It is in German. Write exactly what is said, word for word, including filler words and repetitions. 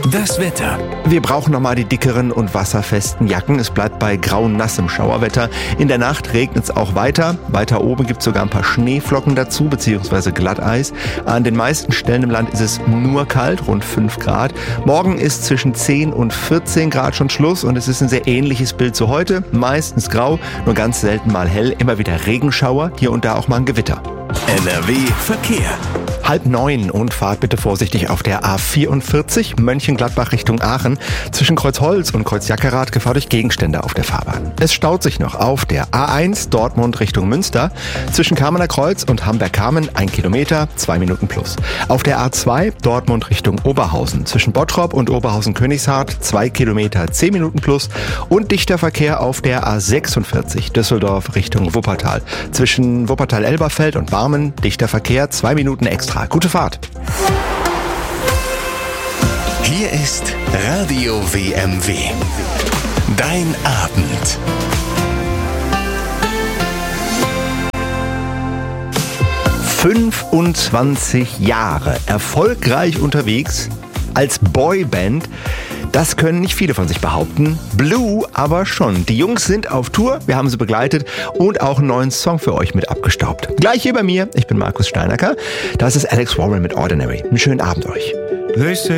Das Wetter. Wir brauchen nochmal die dickeren und wasserfesten Jacken. Es bleibt bei grau-nassem Schauerwetter. In der Nacht regnet es auch weiter. Weiter oben gibt es sogar ein paar Schneeflocken dazu, beziehungsweise Glatteis. An den meisten Stellen im Land ist es nur kalt, rund fünf Grad. Morgen ist zwischen zehn und vierzehn Grad schon Schluss und es ist ein sehr ähnliches Bild zu heute. Meistens grau, nur ganz selten mal hell. Immer wieder Regenschauer, hier und da auch mal ein Gewitter. N R W Verkehr. Halb neun und fahrt bitte vorsichtig auf der A vierundvierzig Mönchengladbach Richtung Aachen. Zwischen Kreuzholz und Kreuzjackerath Gefahr durch Gegenstände auf der Fahrbahn. Es staut sich noch auf der A eins Dortmund Richtung Münster. Zwischen Kamener Kreuz und Hamberg-Kamen ein Kilometer, zwei Minuten plus. Auf der A zwei Dortmund Richtung Oberhausen. Zwischen Bottrop und Oberhausen-Königshardt zwei Kilometer, zehn Minuten plus. Und dichter Verkehr auf der A sechsundvierzig Düsseldorf Richtung Wuppertal. Zwischen Wuppertal-Elberfeld und Barmen dichter Verkehr, zwei Minuten extra. Gute Fahrt. Hier ist Radio W M W. Dein Abend. fünfundzwanzig Jahre erfolgreich unterwegs als Boyband. Das können nicht viele von sich behaupten. Blue aber schon. Die Jungs sind auf Tour, wir haben sie begleitet und auch einen neuen Song für euch mit abgestaubt. Gleich hier bei mir, ich bin Markus Steinacker. Das ist Alex Warren mit Ordinary. Einen schönen Abend euch. They say